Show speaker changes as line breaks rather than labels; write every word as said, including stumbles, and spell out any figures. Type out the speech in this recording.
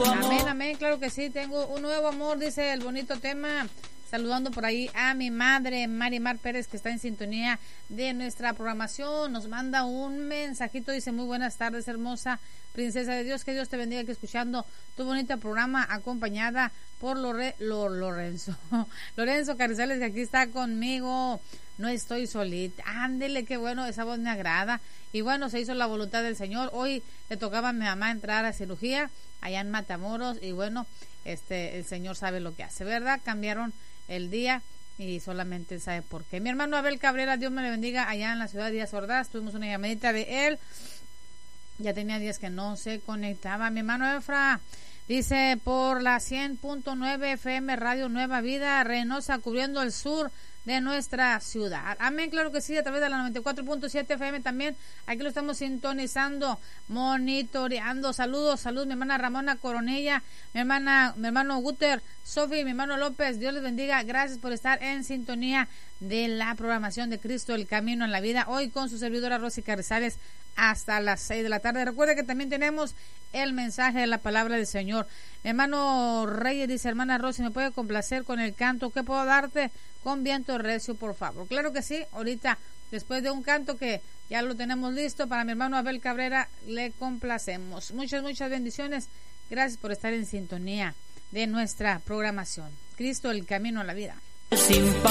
nuevo amor.
Amén, amén, claro que sí, tengo un nuevo amor, dice el bonito tema. Saludando por ahí a mi madre, Marimar Pérez, que está en sintonía de nuestra programación. Nos manda un mensajito, dice, muy buenas tardes, hermosa princesa de Dios. Que Dios te bendiga, que escuchando tu bonito programa, acompañada por Lore, Lor, Lorenzo. Lorenzo Carrizales, que aquí está conmigo. No estoy solita. Ándele, qué bueno, esa voz me agrada. Y bueno, se hizo la voluntad del Señor. Hoy le tocaba a mi mamá entrar a cirugía allá en Matamoros. Y bueno, este el Señor sabe lo que hace, ¿verdad? Cambiaron el día y solamente sabe por qué. Mi hermano Abel Cabrera, Dios me le bendiga, allá en la ciudad de Díaz Ordaz, tuvimos una llamadita de él, ya tenía días que no se conectaba. Mi hermano Efra dice, por la cien punto nueve F M Radio Nueva Vida, Reynosa, cubriendo el sur de nuestra ciudad. Amén, claro que sí, a través de la noventa y cuatro punto siete F M también, aquí lo estamos sintonizando, monitoreando. Saludos, saludos, mi hermana Ramona Coronella, mi hermana, mi hermano Guter, Sofi, mi hermano López, Dios les bendiga, gracias por estar en sintonía de la programación de Cristo, el Camino en la Vida, hoy con su servidora Rosy Carrizales hasta las seis de la tarde. Recuerde que también tenemos el mensaje de la palabra del Señor. Mi hermano Reyes dice, hermana Rosy, ¿me puede complacer con el canto? ¿Qué puedo darte? Con viento recio, por favor. Claro que sí, ahorita, después de un canto que ya lo tenemos listo, para mi hermano Abel Cabrera, le complacemos. Muchas, muchas bendiciones. Gracias por estar en sintonía de nuestra programación. Cristo, el Camino a la Vida.
Sin